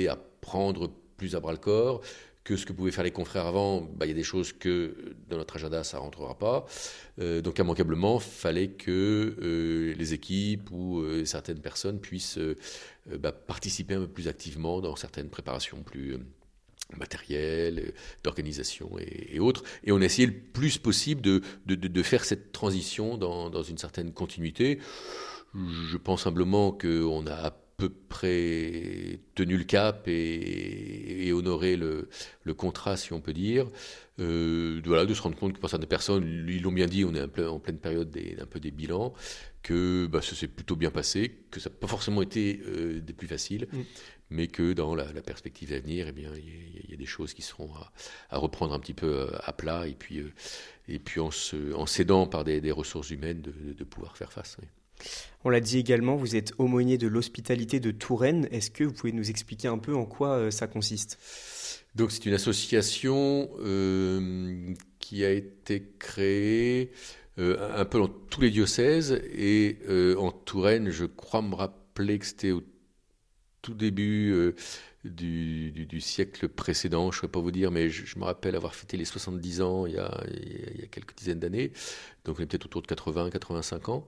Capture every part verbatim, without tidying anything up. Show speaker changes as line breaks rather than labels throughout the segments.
commencé à prendre plus à bras-le-corps, que ce que pouvaient faire les confrères avant, bah, il y a des choses que dans notre agenda, ça ne rentrera pas. Euh, donc, immanquablement, il fallait que euh, les équipes ou euh, certaines personnes puissent euh, bah, participer un peu plus activement dans certaines préparations plus euh, matérielles, d'organisation et, et autres. Et on a essayé le plus possible de, de, de, de faire cette transition dans, dans une certaine continuité. Je pense humblement qu'on a à peu près tenu le cap et, et honoré le, le contrat, si on peut dire. Euh, de, voilà, de se rendre compte que pour certaines personnes, ils l'ont bien dit, on est un peu, en pleine période des, un peu des bilans, que bah, ça s'est plutôt bien passé, que ça n'a pas forcément été euh, des plus faciles, mmh. mais que dans la, la perspective à venir, eh bien, il y, y a des choses qui seront à, à reprendre un petit peu à plat, et puis, euh, et puis en, se, en s'aidant par des, des ressources humaines de, de, de pouvoir faire face. Oui.
On l'a dit également, vous êtes aumônier de l'hospitalité de Touraine. Est-ce que vous pouvez nous expliquer un peu en quoi euh, ça consiste ?
Donc c'est une association euh, qui a été créée euh, un peu dans tous les diocèses et euh, en Touraine, je crois me rappeler que c'était au tout début euh, du, du, du siècle précédent, je ne saurais pas vous dire, mais je, je me rappelle avoir fêté les soixante-dix ans il y a, il y a quelques dizaines d'années, donc on est peut-être autour de quatre-vingts à quatre-vingt-cinq ans.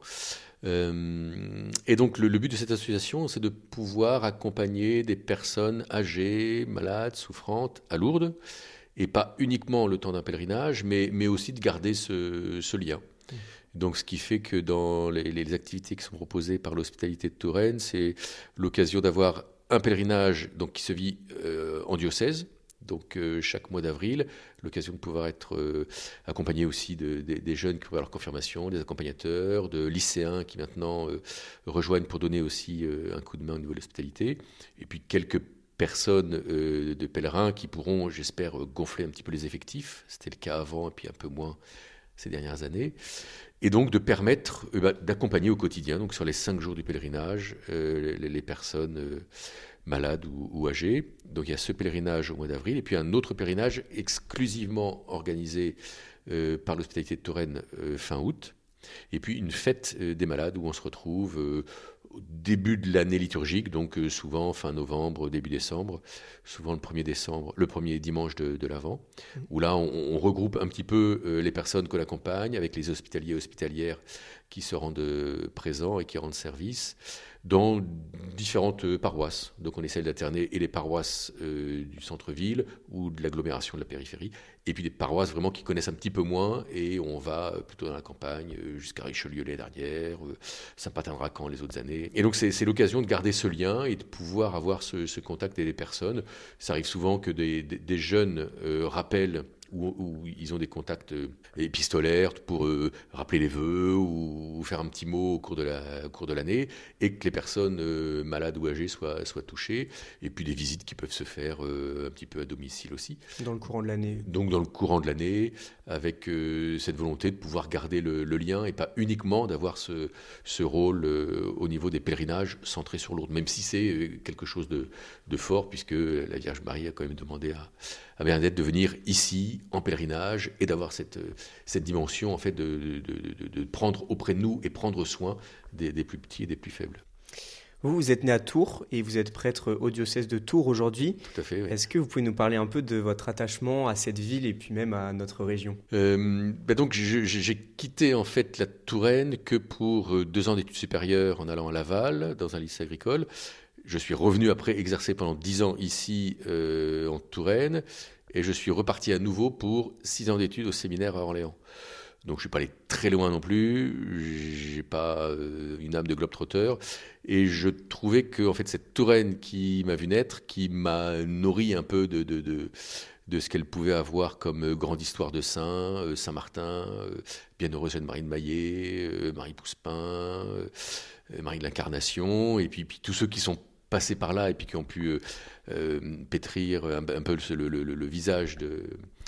Euh, et donc le, le but de cette association, c'est de pouvoir accompagner des personnes âgées, malades, souffrantes à Lourdes, et pas uniquement le temps d'un pèlerinage, mais, mais aussi de garder ce, ce lien. Mmh. Donc ce qui fait que dans les, les activités qui sont proposées par l'hospitalité de Touraine, c'est l'occasion d'avoir un pèlerinage donc, qui se vit euh, en diocèse, donc euh, chaque mois d'avril, l'occasion de pouvoir être euh, accompagné aussi de, de, des jeunes qui ont leur confirmation, des accompagnateurs, de lycéens qui maintenant euh, rejoignent pour donner aussi euh, un coup de main au niveau de l'hospitalité, et puis quelques personnes euh, de pèlerins qui pourront, j'espère, gonfler un petit peu les effectifs. C'était le cas avant et puis un peu moins ces dernières années. Et donc de permettre euh, bah, d'accompagner au quotidien, donc sur les cinq jours du pèlerinage, euh, les, les personnes euh, malades ou, ou âgées. Donc il y a ce pèlerinage au mois d'avril, et puis un autre pèlerinage exclusivement organisé euh, par l'hospitalité de Touraine euh, fin août. Et puis une fête euh, des malades où on se retrouve euh, au début de l'année liturgique, donc euh, souvent fin novembre, début décembre, souvent le premier décembre, le premier dimanche de, de l'Avent, mmh. où là on, on regroupe un petit peu euh, les personnes qu'on accompagne avec les hospitaliers et hospitalières qui se rendent euh, présents et qui rendent service dans différentes euh, paroisses. Donc on essaie d'alterner et les paroisses euh, du centre-ville ou de l'agglomération de la périphérie, et puis des paroisses vraiment qui connaissent un petit peu moins, et on va plutôt dans la campagne euh, jusqu'à Richelieu les dernières, euh, Saint-Patin-de-Racan les autres années. Et donc c'est, c'est l'occasion de garder ce lien et de pouvoir avoir ce, ce contact avec les personnes. Ça arrive souvent que des, des, des jeunes euh, rappellent Où, où ils ont des contacts épistolaires pour euh, rappeler les vœux ou, ou faire un petit mot au cours de, la, au cours de l'année, et que les personnes euh, malades ou âgées soient, soient touchées, et puis des visites qui peuvent se faire euh, un petit peu à domicile aussi.
Dans le courant de l'année.
Donc dans le courant de l'année, avec euh, cette volonté de pouvoir garder le, le lien, et pas uniquement d'avoir ce, ce rôle euh, au niveau des pèlerinages centrés sur Lourdes, même si c'est quelque chose de, de fort, puisque la Vierge Marie a quand même demandé à à Bernadette de venir ici en pèlerinage et d'avoir cette, cette dimension en fait de, de, de, de prendre auprès de nous et prendre soin des, des plus petits et des plus faibles.
Vous, vous êtes né à Tours et vous êtes prêtre au diocèse de Tours aujourd'hui.
Tout à fait, oui.
Est-ce que vous pouvez nous parler un peu de votre attachement à cette ville et puis même à notre région ?
euh, ben donc je, j'ai quitté en fait la Touraine que pour deux ans d'études supérieures en allant à Laval, dans un lycée agricole. Je suis revenu après exercer pendant dix ans ici euh, en Touraine, et je suis reparti à nouveau pour six ans d'études au séminaire à Orléans. Donc je ne suis pas allé très loin non plus, je n'ai pas euh, une âme de globe-trotter, et je trouvais que en fait, cette Touraine qui m'a vu naître, qui m'a nourri un peu de, de, de, de ce qu'elle pouvait avoir comme grande histoire de saints, euh, Saint-Martin, euh, Bienheureuse Jeanne-Marie de Maillet, euh, Marie Pouspin, euh, Marie de l'Incarnation, et puis, puis tous ceux qui sont passés par là et puis qui ont pu euh, euh, pétrir un, un peu le, le, le visage de,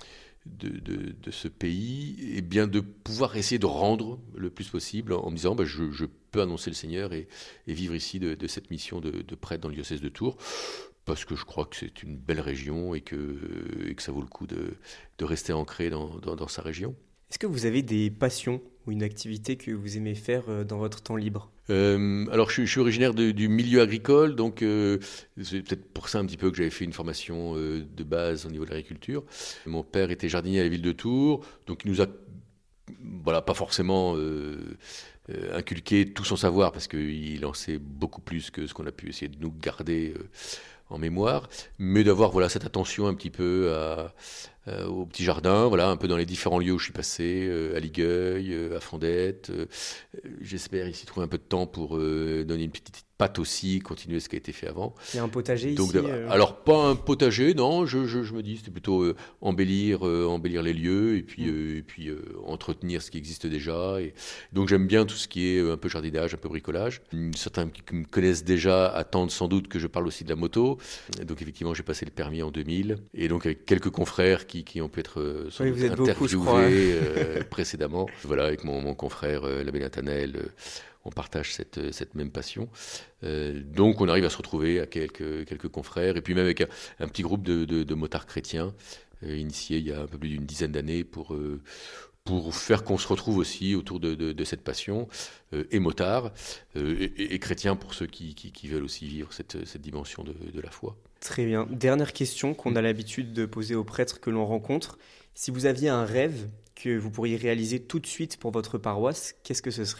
de, de, de ce pays, et bien de pouvoir essayer de rendre le plus possible en, en me disant bah, je, je peux annoncer le Seigneur et, et vivre ici de, de cette mission de, de prêtre dans le diocèse de Tours, parce que je crois que c'est une belle région et que, et que ça vaut le coup de, de rester ancré dans, dans, dans sa région.
Est-ce que vous avez des passions ou une activité que vous aimez faire euh, dans votre temps libre?
Euh, alors, je, suis je suis originaire de- du milieu agricole, donc euh, c'est peut-être pour ça un petit peu que j'avais fait une formation euh, de base au niveau de l'agriculture. Mon père était jardinier à la ville de Tours, donc il nous a, voilà, pas forcément euh, euh, inculqué tout son savoir, parce qu'il en sait beaucoup plus que ce qu'on a pu essayer de nous garder euh, en mémoire, mais d'avoir voilà cette attention un petit peu à, euh, au petit jardin, voilà, un peu dans les différents lieux où je suis passé, euh, à Ligueuil, euh, à Fondette. Euh, j'espère ici trouver un peu de temps pour euh, donner une petite patte aussi, continuer ce qui a été fait avant.
Il y a un potager
Donc,
ici euh,
alors pas un potager, non. Je, je, je me dis c'était plutôt euh, embellir, euh, embellir les lieux et puis,
mm.
euh, et puis euh, entretenir ce qui existe déjà. Et donc j'aime bien tout ce qui est euh, un peu jardinage, un peu bricolage. Certains qui me connaissent déjà attendent sans doute que je parle aussi de la moto. Donc effectivement j'ai passé le permis en deux mille et donc avec quelques confrères qui, qui ont pu être euh, sans
Oui,
doute
vous êtes beaucoup, je crois.
interviewés euh, précédemment. Voilà, avec mon, mon confrère euh, l'abbé Nathanaël. Euh, on partage cette, cette même passion. Euh, donc on arrive à se retrouver à quelques, quelques confrères, et puis même avec un, un petit groupe de, de, de motards chrétiens, euh, initiés il y a un peu plus d'une dizaine d'années, pour, euh, pour faire qu'on se retrouve aussi autour de, de, de cette passion, euh, et motards, euh, et, et chrétiens pour ceux qui, qui, qui veulent aussi vivre cette, cette dimension de, de la foi.
Très bien. Dernière question qu'on a l'habitude de poser aux prêtres que l'on rencontre. Si vous aviez un rêve que vous pourriez réaliser tout de suite pour votre paroisse, qu'est-ce que ce serait ?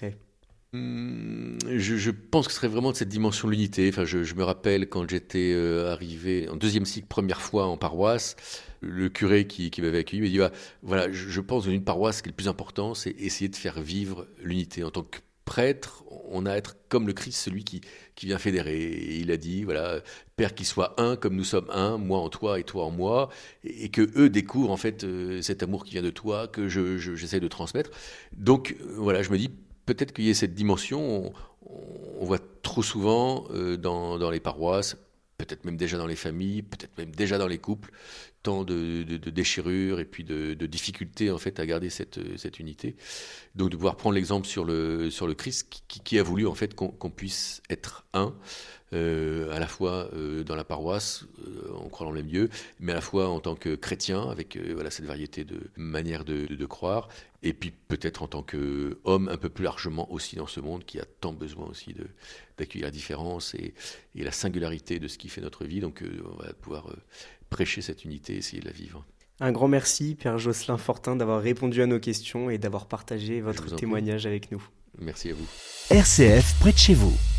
Hum, Je, je pense que ce serait vraiment de cette dimension de l'unité. Enfin, je, je me rappelle quand j'étais euh, arrivé en deuxième cycle, première fois en paroisse, le curé qui, qui m'avait accueilli m'a dit ah, voilà, je, je pense dans une paroisse, ce qui est le plus important, c'est essayer de faire vivre l'unité. En tant que prêtre, on a à être comme le Christ, celui qui, qui vient fédérer. Et il a dit voilà, Père, qu'il soit un comme nous sommes un, moi en toi et toi en moi, et, et que eux découvrent en fait euh, cet amour qui vient de toi, que je, je, j'essaie de transmettre. Donc euh, voilà, je me dis peut-être qu'il y ait cette dimension, on, on voit trop souvent euh, dans, dans les paroisses, peut-être même déjà dans les familles, peut-être même déjà dans les couples, tant de, de, de déchirures et puis de, de difficultés en fait à garder cette, cette unité. Donc de pouvoir prendre l'exemple sur le, sur le Christ qui, qui a voulu en fait qu'on, qu'on puisse être un, euh, à la fois euh, dans la paroisse, euh, en croyant le même Dieu, mais à la fois en tant que chrétien, avec euh, voilà, cette variété de manières de, de, de croire, et puis peut-être en tant qu'homme un peu plus largement aussi dans ce monde qui a tant besoin aussi de, d'accueillir la différence et, et la singularité de ce qui fait notre vie. Donc euh, on va pouvoir euh, prêcher cette unité, essayer de la vivre.
Un grand merci, Père Jocelyn Fortin, d'avoir répondu à nos questions et d'avoir partagé votre témoignage avec nous.
Merci à vous.
R C F près de chez vous.